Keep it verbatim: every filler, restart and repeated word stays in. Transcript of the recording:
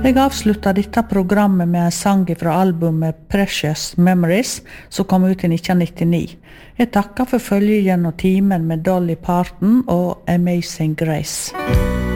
Jeg avslutta dette programmet med en sang fra albumet Precious Memories, som kom ut i nitten nittini. Jeg takker for følget gjennom timen med Dolly Parton og Amazing Grace.